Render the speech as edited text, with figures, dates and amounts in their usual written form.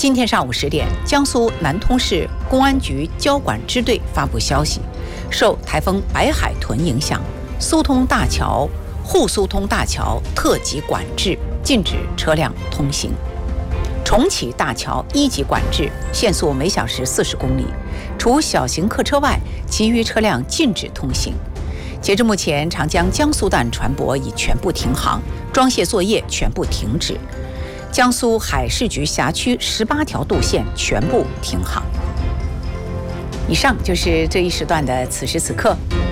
今天上午10点，江苏南通市公安局交管支队发布消息，受台风白海豚影响，苏通大桥、沪苏通大桥特级管制，禁止车辆通行。重启大桥1级管制，限速每小时40公里，除小型客车外，其余车辆禁止通行。截至目前，长江江苏段船舶已全部停航，装卸作业全部停止。江苏海事局辖区18条渡线全部停航。以上就是这一时段的此时此刻。